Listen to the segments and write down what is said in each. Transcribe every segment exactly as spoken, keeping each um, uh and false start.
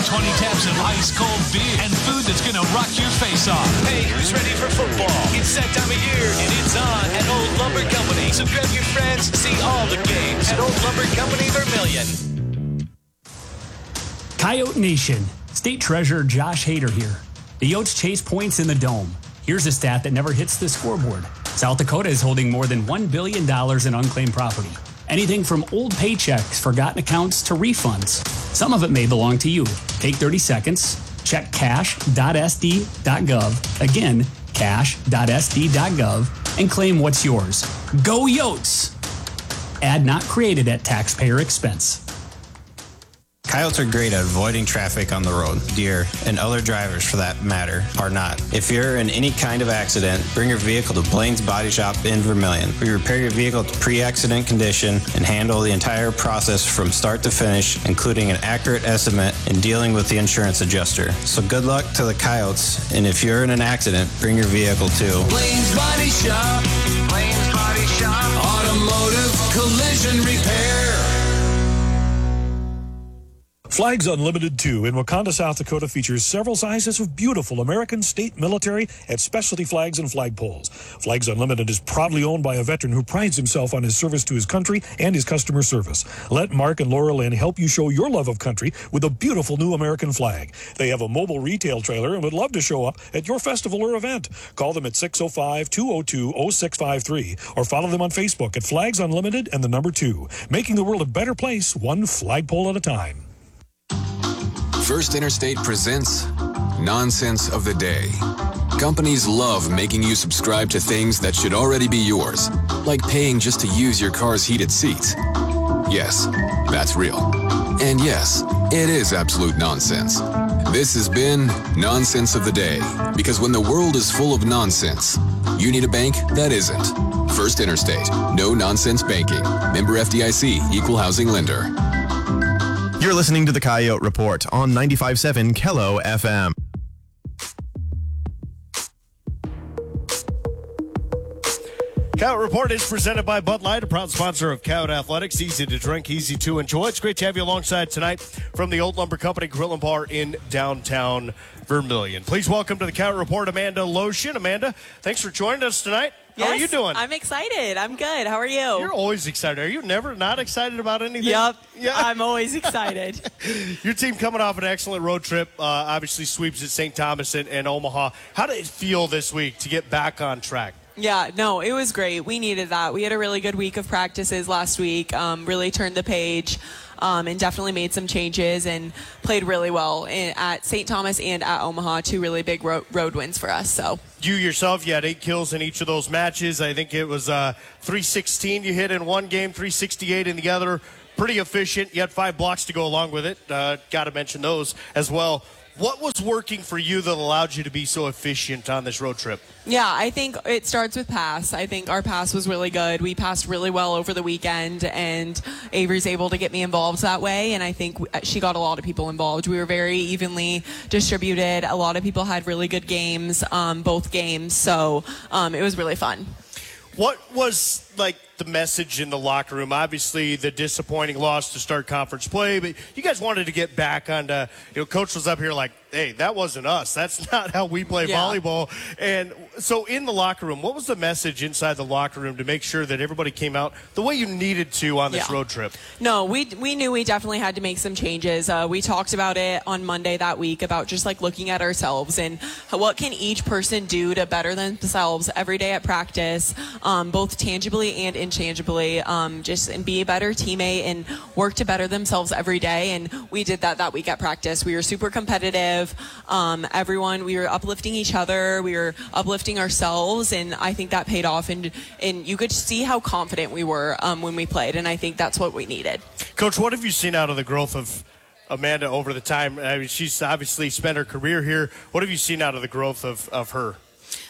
twenty taps of ice cold beer and food that's going to rock your face off. Hey, who's ready for football? It's that time of year, and it's on at Old Lumber Company. So grab your friends, see all the games at Old Lumber Company Vermilion. Coyote Nation, State Treasurer Josh Hader here. The Yotes chase points in the Dome. Here's a stat that never hits the scoreboard. South Dakota is holding more than one billion dollars in unclaimed property. Anything from old paychecks, forgotten accounts, to refunds. Some of it may belong to you. Take thirty seconds, check cash dot s d dot gov, again, cash dot s d dot gov, and claim what's yours. Go Yotes! Ad not created at taxpayer expense. Coyotes are great at avoiding traffic on the road. Deer, and other drivers for that matter, are not. If you're in any kind of accident, bring your vehicle to Blaine's Body Shop in Vermilion. We repair your vehicle to pre-accident condition and handle the entire process from start to finish, including an accurate estimate and dealing with the insurance adjuster. So good luck to the Coyotes, and if you're in an accident, bring your vehicle to Blaine's Body Shop. Blaine's Body Shop. Automotive collision repair. Flags Unlimited two in Wakanda, South Dakota features several sizes of beautiful American state, military, and specialty flags and flagpoles. Flags Unlimited is proudly owned by a veteran who prides himself on his service to his country and his customer service. Let Mark and Laura Lynn help you show your love of country with a beautiful new American flag. They have a mobile retail trailer and would love to show up at your festival or event. Call them at six oh five, two oh two, oh six five three or follow them on Facebook at Flags Unlimited and the number two, making the world a better place, one flagpole at a time. First Interstate presents Nonsense of the Day. Companies love making you subscribe to things that should already be yours, like paying just to use your car's heated seats. Yes, that's real. And yes, it is absolute nonsense. This has been Nonsense of the Day, because when the world is full of nonsense, you need a bank that isn't. First Interstate. No nonsense banking. Member F D I C. Equal housing lender. You're listening to the Coyote Report on ninety-five point seven Kello F M. Coyote Report is presented by Bud Light, a proud sponsor of Coyote Athletics. Easy to drink, easy to enjoy. It's great to have you alongside tonight from the Old Lumber Company Grill and Bar in downtown Vermilion. Please welcome to the Coyote Report, Amanda Lotion. Amanda, thanks for joining us tonight. How yes, are you doing? I'm excited. I'm good. How are you? You're always excited. Are you never not excited about anything? Yep. Yeah. I'm always excited. Your team coming off an excellent road trip, uh, obviously sweeps at Saint Thomas and, and Omaha. How did it feel this week to get back on track? Yeah, no, it was great. We needed that. We had a really good week of practices last week, um, really turned the page. Um, and definitely made some changes and played really well in, at Saint Thomas and at Omaha, two really big ro- road wins for us. So you yourself, you had eight kills in each of those matches. I think it was uh, three sixteen you hit in one game, three sixty-eight in the other. Pretty efficient. You had five blocks to go along with it. Uh, got to mention those as well. What was working for you that allowed you to be so efficient on this road trip? Yeah, I think it starts with pass. I think our pass was really good. We passed really well over the weekend, and Avery's able to get me involved that way, and I think she got a lot of people involved. We were very evenly distributed. A lot of people had really good games, um, both games, so um, it was really fun. What was, like, the message in the locker room? Obviously, the disappointing loss to start conference play, but you guys wanted to get back on to, you know, Coach was up here like, hey, that wasn't us. That's not how we play yeah. volleyball. And so in the locker room, what was the message inside the locker room to make sure that everybody came out the way you needed to on this yeah. road trip? No, we we knew we definitely had to make some changes. Uh, we talked about it on Monday that week about just like looking at ourselves and what can each person do to better themselves every day at practice, um, both tangibly and intangibly, um, just and be a better teammate and work to better themselves every day. And we did that that week at practice. We were super competitive. Um, everyone, we were uplifting each other. We were uplifting ourselves, and I think that paid off. And and you could see how confident we were um, when we played, and I think that's what we needed. Coach, what have you seen out of the growth of Amanda over the time? I mean, she's obviously spent her career here. What have you seen out of the growth of, of her?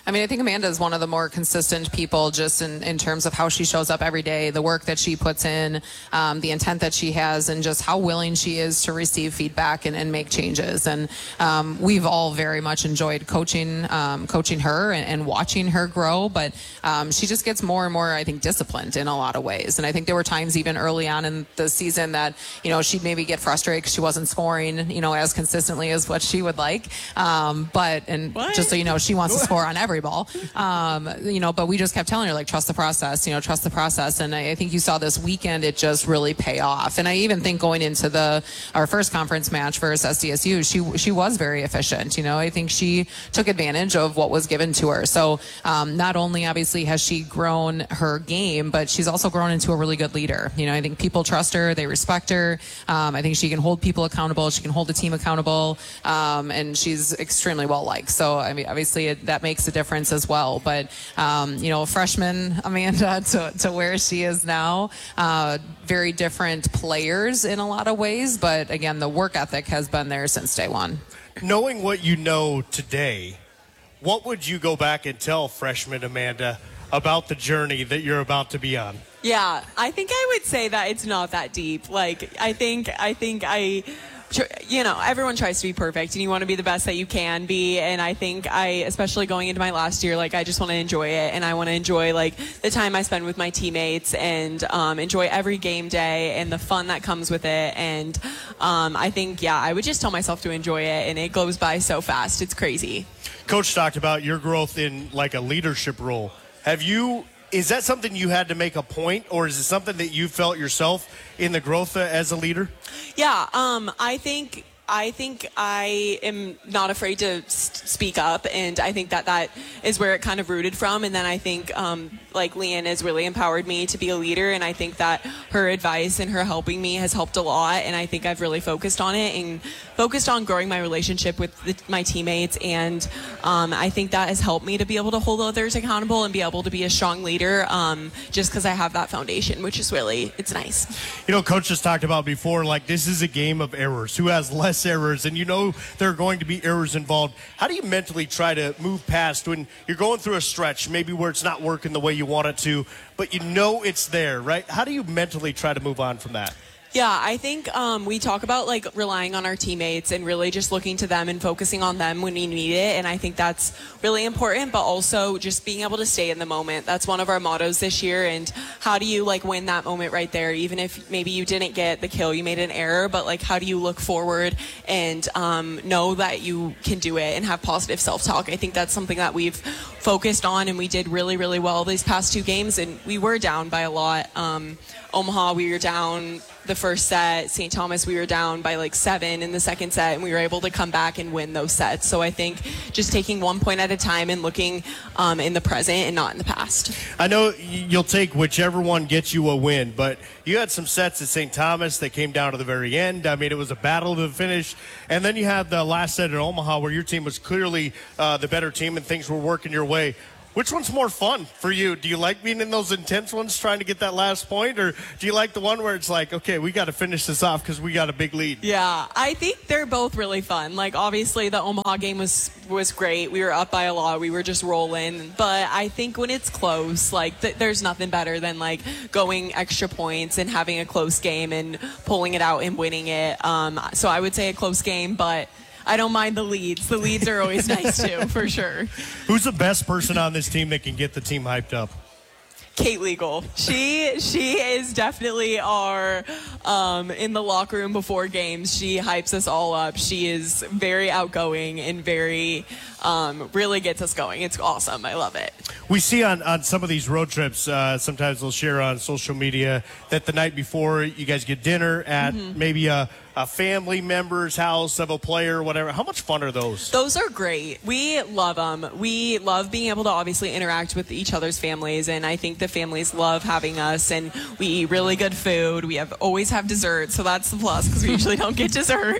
I mean, I think Amanda is one of the more consistent people just in, in terms of how she shows up every day, the work that she puts in, um, the intent that she has, and just how willing she is to receive feedback and, and make changes. And um, we've all very much enjoyed coaching um, coaching her and, and watching her grow, but um, she just gets more and more, I think, disciplined in a lot of ways. And I think there were times even early on in the season that, you know, she'd maybe get frustrated because she wasn't scoring, you know, as consistently as what she would like. Um, but, and what? Just so you know, she wants to score on every ball. Um, you know, but we just kept telling her, like, trust the process, you know, trust the process. And I, I think you saw this weekend, it just really pay off. And I even think going into the, our first conference match versus S D S U, she, she was very efficient. You know, I think she took advantage of what was given to her. So, um, not only obviously has she grown her game, but she's also grown into a really good leader. You know, I think people trust her, they respect her. Um, I think she can hold people accountable, she can hold the team accountable, um, and she's extremely well liked. So, I mean, obviously it, that makes a difference as well. But, um, you know, freshman Amanda to, to where she is now, uh, very different players in a lot of ways. But again, the work ethic has been there since day one. Knowing what you know today, what would you go back and tell freshman Amanda about the journey that you're about to be on? Yeah, I think I would say that it's not that deep. Like, I think, I think I, you know, everyone tries to be perfect and you want to be the best that you can be. And I think I, especially going into my last year, like, I just want to enjoy it. And I want to enjoy, like, the time I spend with my teammates and um, enjoy every game day and the fun that comes with it. And um, I think, yeah, I would just tell myself to enjoy it. And it goes by so fast. It's crazy. Coach talked about your growth in, like, a leadership role. Have you, is that something you had to make a point, or is it something that you felt yourself in the growth as a leader? Yeah, um, I think I think I am not afraid to speak up, and I think that that is where it kind of rooted from. And then I think, um, like, Leanne has really empowered me to be a leader, and I think that her advice and her helping me has helped a lot, and I think I've really focused on it and focused on growing my relationship with the, my teammates, and um, I think that has helped me to be able to hold others accountable and be able to be a strong leader, um, just because I have that foundation, which is really, it's nice. You know, Coach just talked about before, like, this is a game of errors. Who has less errors? And you know there are going to be errors involved. How do you mentally try to move past when you're going through a stretch, maybe where it's not working the way you want it to, but you know it's there, right? How do you mentally try to move on from that? Yeah, I think um, we talk about, like, relying on our teammates and really just looking to them and focusing on them when we need it. And I think that's really important, but also just being able to stay in the moment. That's one of our mottos this year. And how do you, like, win that moment right there? Even if maybe you didn't get the kill, you made an error, but, like, how do you look forward and um, know that you can do it and have positive self-talk? I think that's something that we've focused on, and we did really, really well these past two games. And we were down by a lot. Um, Omaha, we were down the first set. Saint Thomas, we were down by like seven in the second set, and we were able to come back and win those sets. So I think just taking one point at a time and looking um, in the present and not in the past. I know you'll take whichever one gets you a win, but you had some sets at Saint Thomas that came down to the very end. I mean, it was a battle to the finish. And then you had the last set at Omaha where your team was clearly uh, the better team and things were working your way. Which one's more fun for you? Do you like being in those intense ones trying to get that last point, or do you like the one where it's like, okay, we got to finish this off because we got a big lead? Yeah, I think they're both really fun. Like, obviously the Omaha game was was great. We were up by a lot. We were just rolling. But I think when it's close, like, th- there's nothing better than, like, going extra points and having a close game and pulling it out and winning it. Um, so I would say a close game, but I don't mind the leads. The leads are always nice, too, for sure. Who's the best person on this team that can get the team hyped up? Kate Legal. She she is definitely our, um, in the locker room before games, she hypes us all up. She is very outgoing and very, um, really gets us going. It's awesome. I love it. We see on, on some of these road trips, uh, sometimes they'll share on social media that the night before you guys get dinner at mm-hmm. maybe a, a family member's house of a player or whatever. How much fun are those? Those are great. We love them. We love being able to obviously interact with each other's families, and I think the families love having us, and we eat really good food. We have always have dessert, so that's the plus because we usually don't get dessert.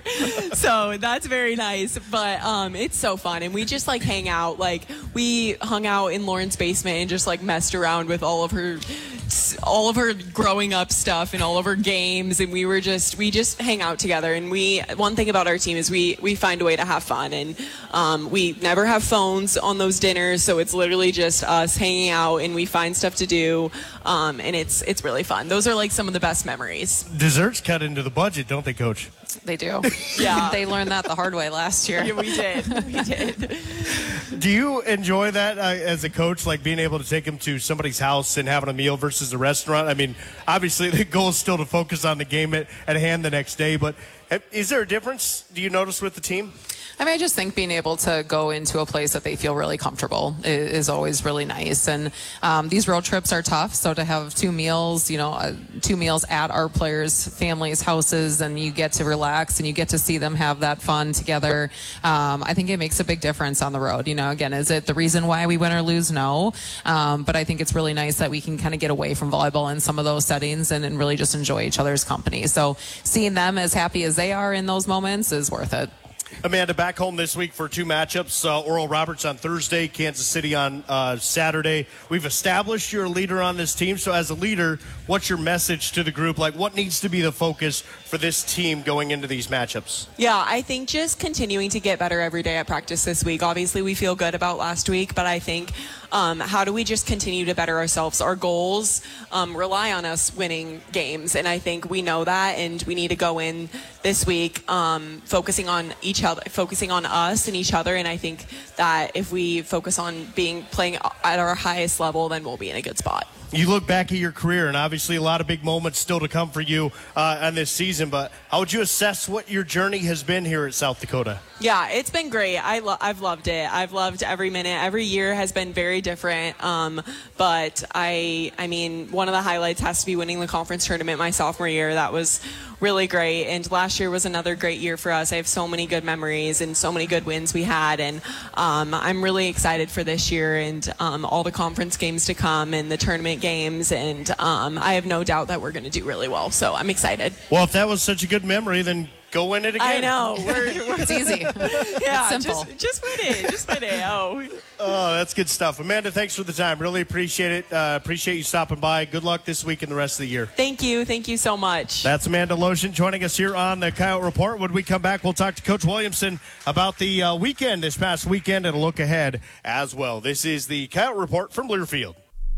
So that's very nice, but um, it's so fun, and we just like hang out. Like, we hung out in Lauren's basement and just like messed around with all of her all of her growing up stuff and all of her games, and we were just we just hang out together. And we one thing about our team is we we find a way to have fun, and um, we never have phones on those dinners, so it's literally just us hanging out, and we find stuff to do, um, and it's it's really fun. Those are like some of the best memories. Desserts cut into the budget, don't they, Coach? They do. Yeah. They learned that the hard way last year. Yeah, we did. We did. Do you enjoy that uh, as a coach, like being able to take them to somebody's house and having a meal versus a restaurant? I mean, obviously the goal is still to focus on the game at, at hand the next day, but is there a difference, do you notice, with the team? I mean, I just think being able to go into a place that they feel really comfortable is, is always really nice. And um, these road trips are tough, so to have two meals, you know, uh, two meals at our players' families' houses, and you get to relax and you get to see them have that fun together. Um, I think it makes a big difference on the road. You know, again, is it the reason why we win or lose? No. Um, but I think it's really nice that we can kind of get away from volleyball in some of those settings and, and really just enjoy each other's company. So seeing them as happy as they are in those moments is worth it. Amanda, back home this week for two matchups. Uh, Oral Roberts on Thursday, Kansas City on uh, Saturday. We've established you're a leader on this team. So as a leader, what's your message to the group? Like, what needs to be the focus for this team going into these matchups? Yeah, I think just continuing to get better every day at practice this week. Obviously, we feel good about last week, but I think um, how do we just continue to better ourselves? Our goals um, rely on us winning games, and I think we know that, and we need to go in this week um, focusing on each other, focusing on us and each other, and I think that if we focus on being playing at our highest level, then we'll be in a good spot. You look back at your career, and obviously a lot of big moments still to come for you uh, on this season, but how would you assess what your journey has been here at South Dakota? Yeah, it's been great. I lo- I've loved it. I've loved every minute. Every year has been very different, um, but I, I mean, one of the highlights has to be winning the conference tournament my sophomore year. That was really great, and last year was another great year for us. I have so many good memories and so many good wins we had, and um, I'm really excited for this year and um, all the conference games to come and the tournament games, and um, I have no doubt that we're going to do really well, so I'm excited. Well, if that was such a good memory, then go win it again. I know. We're, we're it's easy. Yeah, it's simple. Just, just win it. Just win it. Oh. Oh, that's good stuff. Amanda, thanks for the time. Really appreciate it. Uh, appreciate you stopping by. Good luck this week and the rest of the year. Thank you. Thank you so much. That's Amanda Lotion joining us here on the Coyote Report. When we come back, we'll talk to Coach Williamson about the uh, weekend, this past weekend, and a look ahead as well. This is the Coyote Report from Learfield.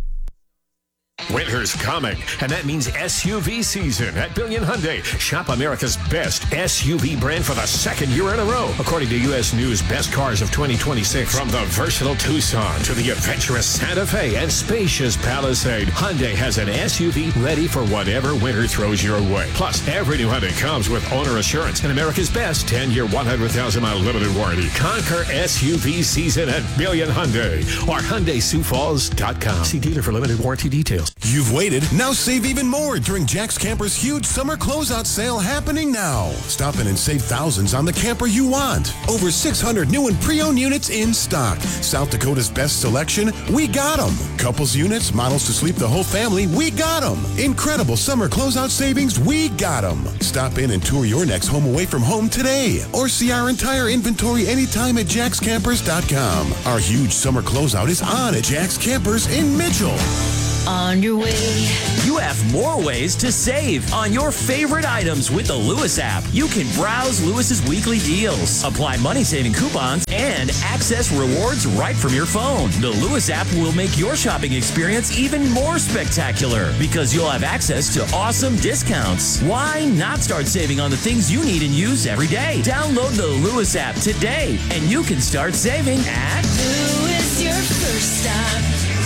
Winter's coming, and that means S U V season at Billion Hyundai. Shop America's best S U V brand for the second year in a row. According to U S News Best Cars of twenty twenty-six, from the versatile Tucson to the adventurous Santa Fe and spacious Palisade, Hyundai has an S U V ready for whatever winter throws your way. Plus, every new Hyundai comes with owner assurance and America's best ten-year, one hundred thousand mile limited warranty. Conquer S U V season at Billion Hyundai or Hyundai Sioux Falls dot com. See dealer for limited warranty details. You've waited, now save even more during Jack's Camper's huge summer closeout sale happening now. Stop in and save thousands on the camper you want. Over six hundred new and pre-owned units in stock. South Dakota's best selection, we got them. Couples units, models to sleep the whole family, we got them. Incredible summer closeout savings, we got them. Stop in and tour your next home away from home today. Or see our entire inventory anytime at jacks campers dot com. Our huge summer closeout is on at Jack's Campers in Mitchell. On your way. You have more ways to save on your favorite items with the Lewis app. You can browse Lewis's weekly deals, apply money-saving coupons, and access rewards right from your phone. The Lewis app will make your shopping experience even more spectacular because you'll have access to awesome discounts. Why not start saving on the things you need and use every day? Download the Lewis app today, and you can start saving at Lewis, your first stop.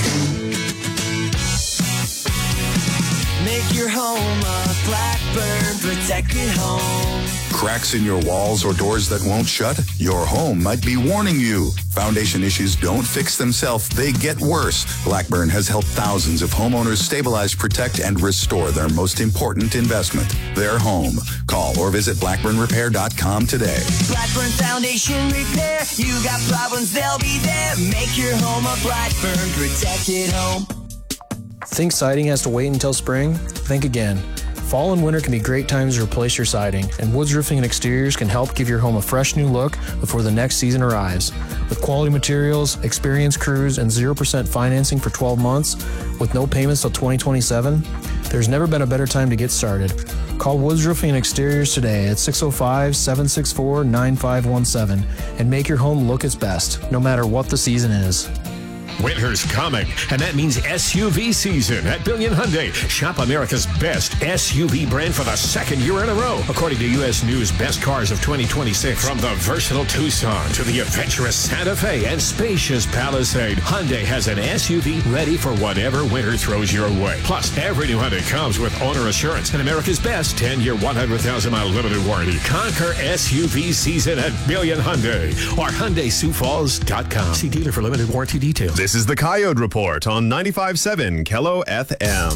Make your home a Blackburn protected home. Cracks in your walls or doors that won't shut? Your home might be warning you. Foundation issues don't fix themselves, they get worse. Blackburn has helped thousands of homeowners stabilize, protect, and restore their most important investment, their home. Call or visit blackburn repair dot com today. Blackburn Foundation Repair. You got problems, they'll be there. Make your home a Blackburn protected home. Think siding has to wait until spring? Think again. Fall and winter can be great times to replace your siding, and Woods Roofing and Exteriors can help give your home a fresh new look before the next season arrives. With quality materials, experienced crews, and zero percent financing for twelve months with no payments till twenty twenty-seven, there's never been a better time to get started. Call Woods Roofing and Exteriors today at six oh five, seven six four, nine five one seven and make your home look its best, no matter what the season is. Winter's coming, and that means S U V season at Billion Hyundai. Shop America's best S U V brand for the second year in a row, according to U S News Best Cars of twenty twenty-six. From the versatile Tucson to the adventurous Santa Fe and spacious Palisade, Hyundai has an S U V ready for whatever winter throws your way. Plus, every new Hyundai comes with owner assurance and America's best ten-year, one hundred thousand mile limited warranty. Conquer S U V season at Billion Hyundai or Hyundai Sioux Falls dot com. See dealer for limited warranty details. This is the Coyote Report on ninety-five point seven Kello F M.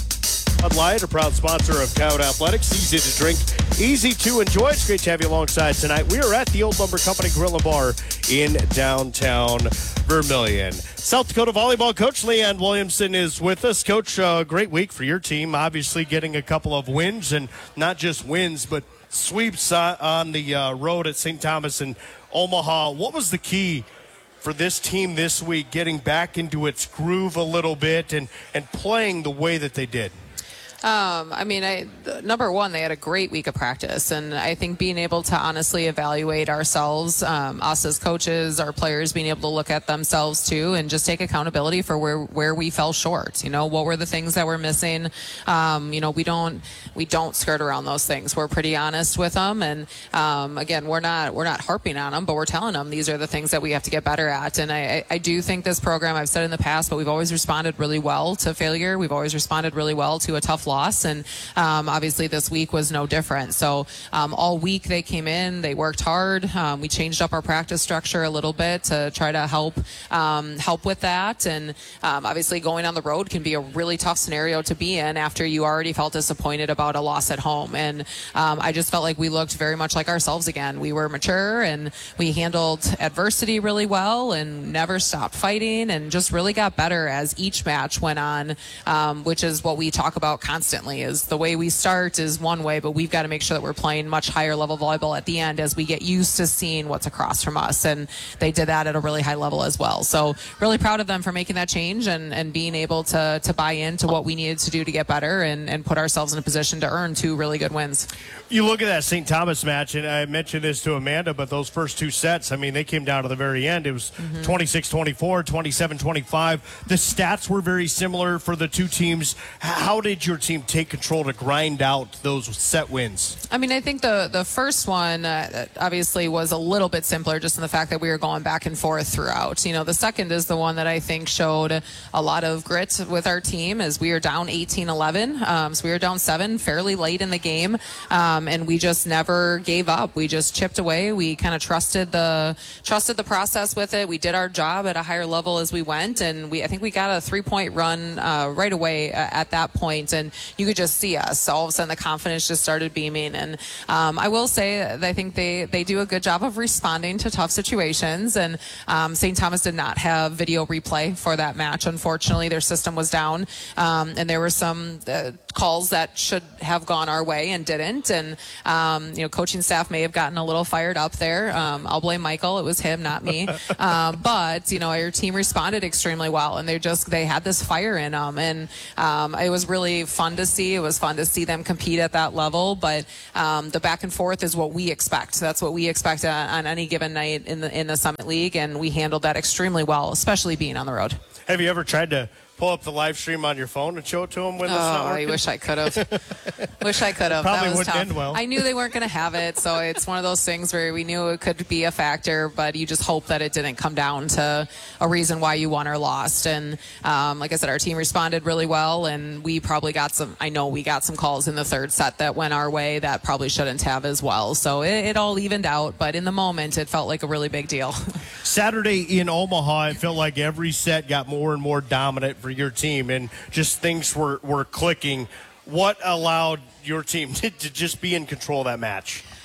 Bud Light, a proud sponsor of Coyote Athletics. Easy to drink, easy to enjoy. It's great to have you alongside tonight. We are at the Old Lumber Company Grill and Bar in downtown Vermilion. South Dakota volleyball coach Leanne Williamson is with us. Coach, uh, great week for your team. Obviously getting a couple of wins, and not just wins, but sweeps uh, on the uh, road at Saint Thomas and Omaha. What was the key for this team this week, getting back into its groove a little bit and, and playing the way that they did? Um, I mean, I, number one, they had a great week of practice, and I think being able to honestly evaluate ourselves, um, us as coaches, our players being able to look at themselves too, and just take accountability for where where we fell short. You know, what were the things that we're missing? Um, you know, we don't we don't skirt around those things. We're pretty honest with them, and um, again, we're not we're not harping on them, but we're telling them these are the things that we have to get better at. And I, I do think this program, I've said in the past, but we've always responded really well to failure. We've always responded really well to a tough loss, and um, obviously this week was no different. So um, all week they came in, they worked hard. Um, we changed up our practice structure a little bit to try to help um, help with that. And um, obviously going on the road can be a really tough scenario to be in after you already felt disappointed about a loss at home. And um, I just felt like we looked very much like ourselves again. We were mature and we handled adversity really well and never stopped fighting, and just really got better as each match went on, um, which is what we talk about constantly. Is the way we start is one way, but we've got to make sure that we're playing much higher level volleyball at the end as we get used to seeing what's across from us. And they did that at a really high level as well. So really proud of them for making that change and, and being able to, to buy into what we needed to do to get better and, and put ourselves in a position to earn two really good wins. You look at that Saint Thomas match, and I mentioned this to Amanda, but those first two sets, I mean, they came down to the very end. It was mm-hmm. twenty-six twenty-four, twenty-seven twenty-five. The stats were very similar for the two teams. How did your team take control to grind out those set wins? I mean, I think the, the first one uh, obviously was a little bit simpler just in the fact that we were going back and forth throughout. You know, the second is the one that I think showed a lot of grit with our team, as we were down eighteen eleven. Um, so we were down seven fairly late in the game. Um, and we just never gave up. We just chipped away. We kind of trusted the trusted the process with it. We did our job at a higher level as we went, and we I think we got a three-point run uh, right away uh, at that point, and you could just see us. All of a sudden, the confidence just started beaming. And um, I will say that I think they, they do a good job of responding to tough situations, and um, Saint Thomas did not have video replay for that match. Unfortunately, their system was down, um, and there were some uh, calls that should have gone our way and didn't. And Um, you know, coaching staff may have gotten a little fired up there. Um, I'll blame Michael. It was him, not me. Um, but, you know, our team responded extremely well, and they just, they had this fire in them. And um, it was really fun to see. It was fun to see them compete at that level. But um, the back and forth is what we expect. That's what we expect on, on any given night in the, in the Summit League. And we handled that extremely well, especially being on the road. Have you ever tried to pull up the live stream on your phone and show it to them when oh, it's not working? I wish I could have. wish I could have. Probably that was wouldn't tough. end well. I knew they weren't going to have it, so it's one of those things where we knew it could be a factor, but you just hope that it didn't come down to a reason why you won or lost. And um, like I said, our team responded really well, and we probably got some, I know we got some calls in the third set that went our way that probably shouldn't have as well. So it, it all evened out, but in the moment, it felt like a really big deal. Saturday in Omaha, it felt like every set got more and more dominant for your team, and just things were, were clicking. What allowed your team to, to just be in control of that match?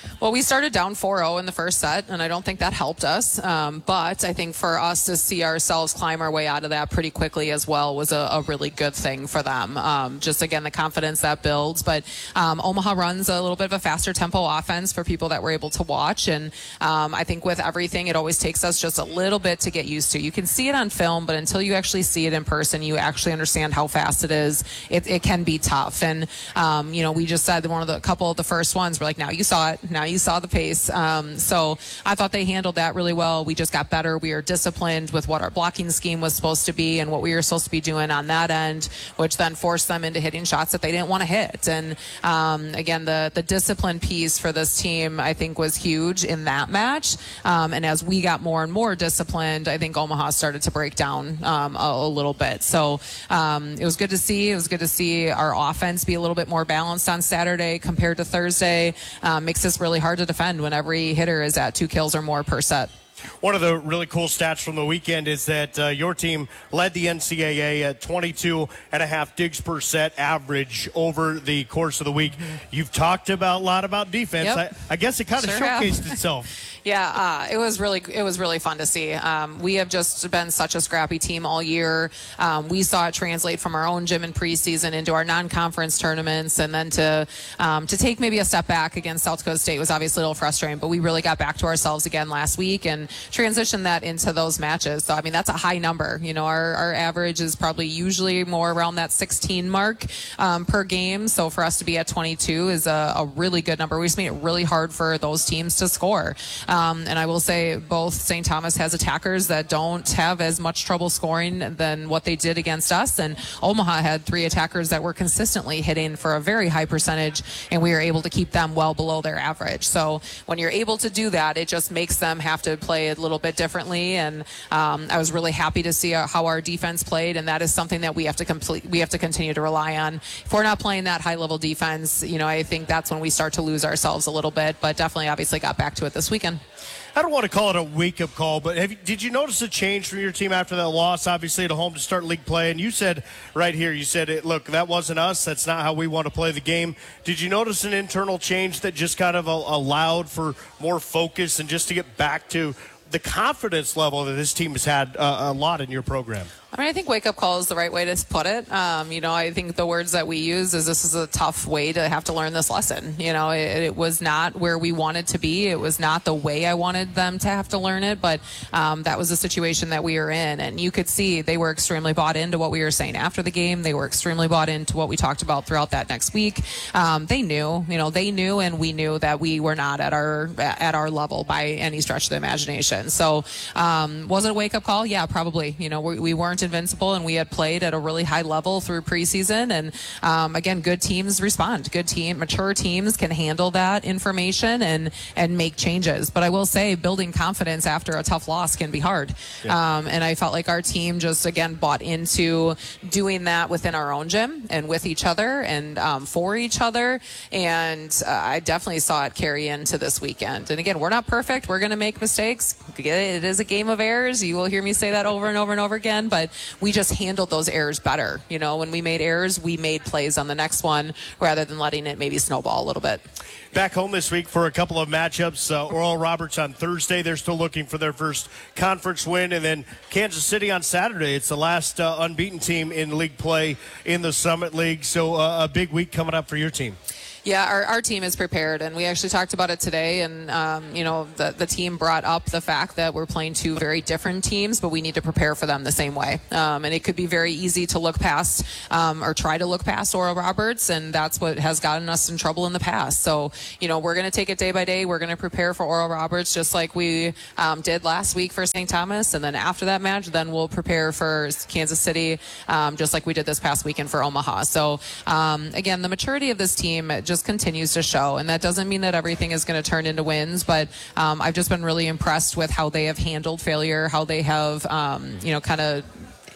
Well, we started down four oh in the first set, and I don't think that helped us. Um, but I think for us to see ourselves climb our way out of that pretty quickly as well was a, a really good thing for them. Um, just, again, the confidence that builds. But um, Omaha runs a little bit of a faster tempo offense for people that were able to watch. And um, I think with everything, it always takes us just a little bit to get used to. You can see it on film, but until you actually see it in person, you actually understand how fast it is. It, it can be tough. And, um, you know, we just said one of the couple of the first ones, we're like, now you saw it. Now you saw the pace. Um, so I thought they handled that really well. We just got better. We are disciplined with what our blocking scheme was supposed to be and what we were supposed to be doing on that end, which then forced them into hitting shots that they didn't want to hit. And um, again, the, the discipline piece for this team, I think, was huge in that match. Um, and as we got more and more disciplined, I think Omaha started to break down um, a, a little bit. So um, it was good to see. It was good to see our offense be a little bit more balanced on Saturday compared to Thursday. Um, makes this really hard to defend when every hitter is at two kills or more per set. One of the really cool stats from the weekend is that uh, your team led the N C double A at twenty-two and a half digs per set average over the course of the week. You've talked about a lot about defense. Yep. I, I guess it kind of Sure showcased have. itself. Yeah, uh, it was really it was really fun to see. Um, we have just been such a scrappy team all year. Um, we saw it translate from our own gym in preseason into our non-conference tournaments, and then to um, to take maybe a step back against South Dakota State was obviously a little frustrating. But we really got back to ourselves again last week and transitioned that into those matches. So I mean, that's a high number. You know, our our average is probably usually more around that sixteen mark um, per game. So for us to be at twenty-two is a, a really good number. We just made it really hard for those teams to score. Um, and I will say both Saint Thomas has attackers that don't have as much trouble scoring than what they did against us. And Omaha had three attackers that were consistently hitting for a very high percentage, and we were able to keep them well below their average. So when you're able to do that, it just makes them have to play a little bit differently. And um, I was really happy to see how our defense played, and that is something that we have to complete. We have to continue to rely on. If we're not playing that high level defense, you know, I think that's when we start to lose ourselves a little bit. But definitely, obviously, got back to it this weekend. I don't want to call it a wake-up call, but have you, did you notice a change from your team after that loss, obviously, at home to start league play? And you said right here, you said, it, look, that wasn't us. That's not how we want to play the game. Did you notice an internal change that just kind of allowed for more focus and just to get back to the confidence level that this team has had uh, a lot in your program? I mean, I think wake-up call is the right way to put it. Um, you know, I think the words that we use is this is a tough way to have to learn this lesson. You know, it, it was not where we wanted to be. It was not the way I wanted them to have to learn it, but um, that was the situation that we were in. And you could see they were extremely bought into what we were saying after the game. They were extremely bought into what we talked about throughout that next week. Um, they knew, you know, they knew and we knew that we were not at our at our level by any stretch of the imagination. So um, was it a wake-up call? Yeah, probably. You know, we, we weren't invincible, and we had played at a really high level through preseason. And um, again, good teams respond. Good team, mature teams can handle that information and and make changes. But I will say, building confidence after a tough loss can be hard. Yeah. Um, and I felt like our team just again bought into doing that within our own gym and with each other and um, for each other. And uh, I definitely saw it carry into this weekend. And again, we're not perfect. We're going to make mistakes. It is a game of errors. You will hear me say that over and over and over again. But we just handled those errors better. You know, when we made errors, we made plays on the next one rather than letting it maybe snowball a little bit. Back home this week for a couple of matchups. Uh, Oral Roberts on Thursday. They're still looking for their first conference win. And then Kansas City on Saturday. It's the last uh, unbeaten team in league play in the Summit League. So uh, a big week coming up for your team. Yeah, our, our team is prepared, and we actually talked about it today, and, um, you know, the, the team brought up the fact that we're playing two very different teams, but we need to prepare for them the same way. Um, and it could be very easy to look past um, or try to look past Oral Roberts, and that's what has gotten us in trouble in the past. So, you know, we're going to take it day by day. We're going to prepare for Oral Roberts just like we um, did last week for Saint Thomas, and then after that match, then we'll prepare for Kansas City um, just like we did this past weekend for Omaha. So, um, again, the maturity of this team just continues to show, and that doesn't mean that everything is going to turn into wins, but um, I've just been really impressed with how they have handled failure, how they have um, you know kind of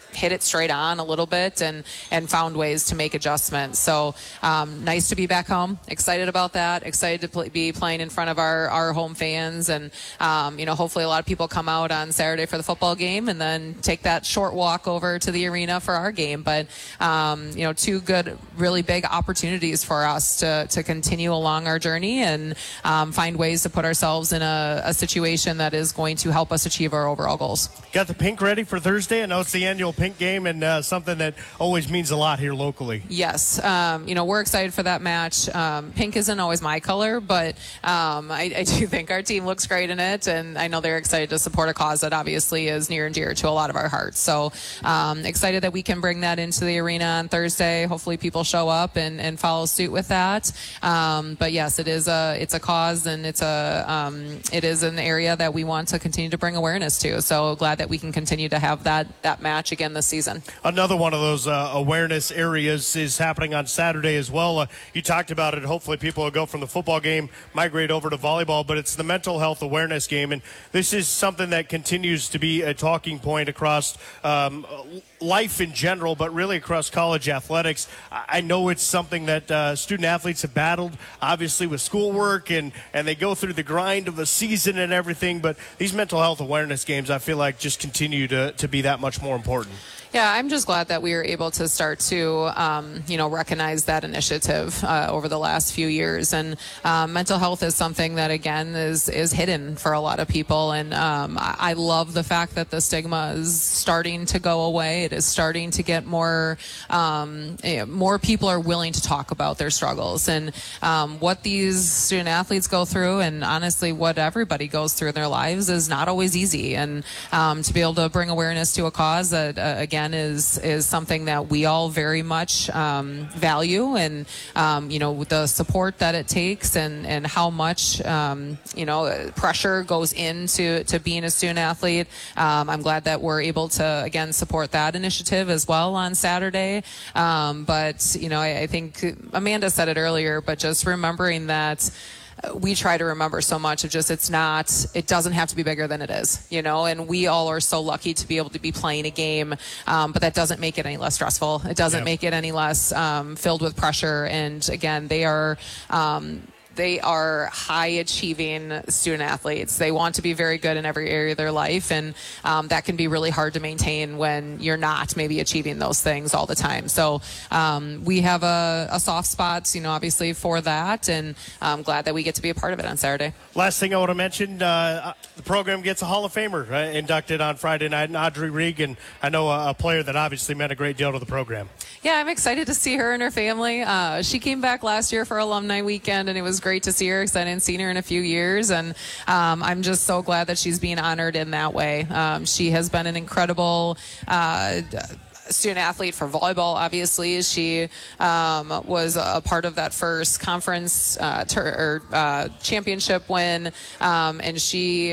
hit it straight on a little bit and, and found ways to make adjustments. So um, nice to be back home. Excited about that. Excited to play, be playing in front of our, our home fans. And, um, you know, hopefully a lot of people come out on Saturday for the football game and then take that short walk over to the arena for our game. But, um, you know, two good, really big opportunities for us to, to continue along our journey and um, find ways to put ourselves in a, a situation that is going to help us achieve our overall goals. Got the pink ready for Thursday? I know it's the annual pink game and uh, something that always means a lot here locally. Yes. Um, you know, we're excited for that match. Um, pink isn't always my color, but um, I, I do think our team looks great in it, and I know they're excited to support a cause that obviously is near and dear to a lot of our hearts. So um, excited that we can bring that into the arena on Thursday. Hopefully people show up and, and follow suit with that. Um, but yes, it is a it's a cause, and it's a um, it is an area that we want to continue to bring awareness to. So glad that we can continue to have that that match again this season. Another one of those uh, awareness areas is happening on Saturday as well. Uh, you talked about it. Hopefully people will go from the football game, migrate over to volleyball, but it's the mental health awareness game. And this is something that continues to be a talking point across um, life in general, but really across college athletics. I know it's something that uh, student athletes have battled, obviously, with schoolwork, and, and they go through the grind of a season and everything. But these mental health awareness games, I feel like, just continue to, to be that much more important. Yeah, I'm just glad that we were able to start to, um, you know, recognize that initiative uh, over the last few years. And um, mental health is something that, again, is is hidden for a lot of people. And um, I, I love the fact that the stigma is starting to go away. It is starting to get more, um, you know, more people are willing to talk about their struggles and um, what these student athletes go through, and honestly, what everybody goes through in their lives is not always easy. And um, to be able to bring awareness to a cause that, uh, again, is is something that we all very much um, value, and um, you know, the support that it takes, and and how much um, you know, pressure goes into to being a student athlete. Um, I'm glad that we're able to again support that initiative as well on Saturday. Um, but you know, I, I think Amanda said it earlier, but just remembering that we try to remember so much of just, it's not, it doesn't have to be bigger than it is, you know, and we all are so lucky to be able to be playing a game, um, but that doesn't make it any less stressful. It doesn't Yep. make it any less um, filled with pressure. And again, they are, um, they are high achieving student athletes. They want to be very good in every area of their life, and um, that can be really hard to maintain when you're not maybe achieving those things all the time. So um, we have a, a soft spot, you know, obviously for that, and I'm glad that we get to be a part of it on Saturday. Last thing I want to mention, uh, the program gets a Hall of Famer uh, inducted on Friday night, and Audrey Regan. I know a, a player that obviously meant a great deal to the program. Yeah, I'm excited to see her and her family. Uh, she came back last year for alumni weekend, and it was great to see her because I hadn't seen her in a few years. And um, I'm just so glad that she's being honored in that way. Um, she has been an incredible uh, student athlete for volleyball. Obviously, she um, was a part of that first conference uh, ter- or uh, championship win, um, and she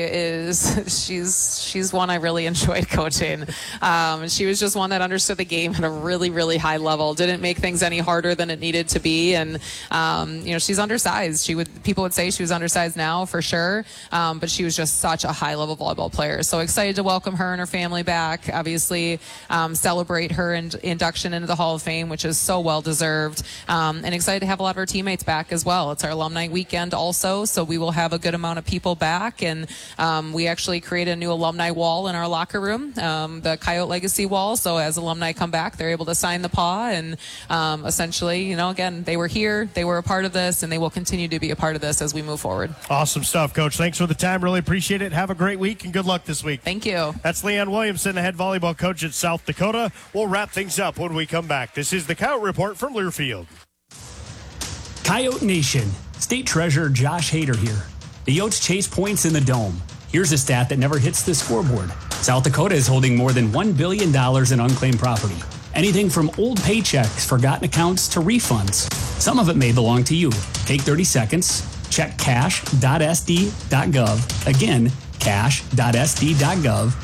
is she's she's one I really enjoyed coaching. Um, she was just one that understood the game at a really really high level. Didn't make things any harder than it needed to be, and um, you know, she's undersized. She would people would say she was undersized now for sure, um, but she was just such a high level volleyball player. So excited to welcome her and her family back. Obviously, um, celebrate her in- induction into the Hall of Fame, which is so well deserved, um, and excited to have a lot of our teammates back as well. It's our alumni weekend also, so we will have a good amount of people back, and um, we actually created a new alumni wall in our locker room, um, the Coyote Legacy wall. So as alumni come back, they're able to sign the paw, and um, essentially, you know, again, they were here, they were a part of this, and they will continue to be a part of this as we move forward. Awesome stuff, Coach. Thanks for the time. Really appreciate it. Have a great week, and good luck this week. Thank you. That's Leanne Williamson, the head volleyball coach at South Dakota. We'll wrap things up when we come back. This is the Coyote Report from Learfield. Coyote Nation, State Treasurer Josh Hader here. The Yotes chase points in the Dome. Here's a stat that never hits the scoreboard. South Dakota is holding more than one billion dollars in unclaimed property. Anything from old paychecks, forgotten accounts, to refunds. Some of it may belong to you. Take thirty seconds. Check cash dot s d dot gov. Again, cash dot s d dot gov